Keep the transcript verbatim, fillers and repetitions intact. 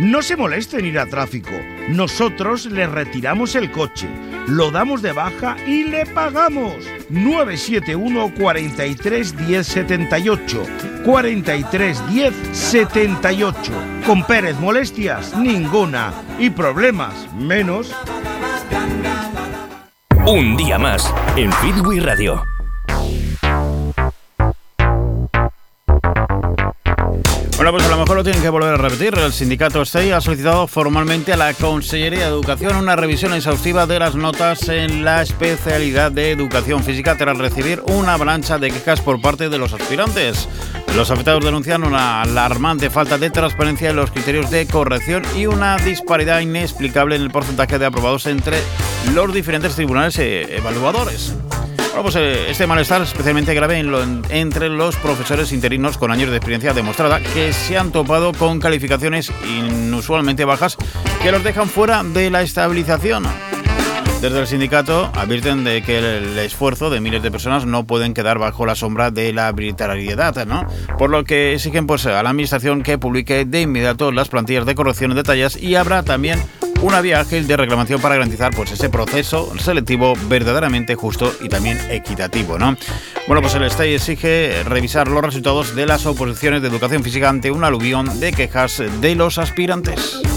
No se moleste en ir a tráfico. Nosotros le retiramos el coche, lo damos de baja y le pagamos. nueve siete uno, cuarenta y tres, diez, setenta y ocho. cuarenta y tres, diez, setenta y ocho. Con Pérez, molestias ninguna. Y problemas menos. Un día más en Fitwi Radio. Bueno, pues a lo mejor lo tienen que volver a repetir. El sindicato STEI ha solicitado formalmente a la Consellería de Educación una revisión exhaustiva de las notas en la especialidad de Educación Física tras recibir una avalancha de quejas por parte de los aspirantes. Los afectados denuncian una alarmante falta de transparencia en los criterios de corrección y una disparidad inexplicable en el porcentaje de aprobados entre los diferentes tribunales evaluadores. Bueno, pues este malestar es especialmente grave en lo, en, entre los profesores interinos con años de experiencia demostrada que se han topado con calificaciones inusualmente bajas que los dejan fuera de la estabilización. Desde el sindicato advierten de que el esfuerzo de miles de personas no pueden quedar bajo la sombra de la arbitrariedad, ¿no? Por lo que exigen pues, a la administración que publique de inmediato las plantillas de corrección detalles y habrá también una vía ágil de reclamación para garantizar pues, ese proceso selectivo verdaderamente justo y también equitativo, ¿no? Bueno, pues el STEI exige revisar los resultados de las oposiciones de educación física ante un aluvión de quejas de los aspirantes.